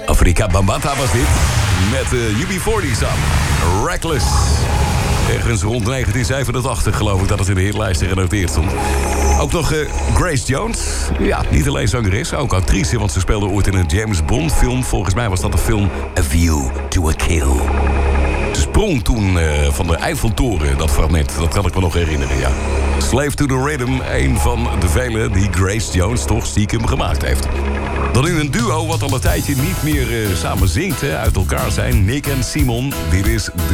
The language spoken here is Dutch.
Afrika Bambaataa was dit. Met UB40 samen. Reckless. Ergens rond 1987 geloof ik dat het in de hitlijsten genoteerd stond. Ook nog Grace Jones. Ja, niet alleen zangeres, ook actrice. Want ze speelde ooit in een James Bond film. Volgens mij was dat de film A View to a Kill. Ze sprong toen van de Eiffeltoren, dat fragment. Dat kan ik me nog herinneren, ja. Slave to the Rhythm, een van de vele die Grace Jones toch stiekem gemaakt heeft. Dan nu een duo wat al een tijdje niet meer samen zingt, uit elkaar zijn. Nick en Simon. Dit is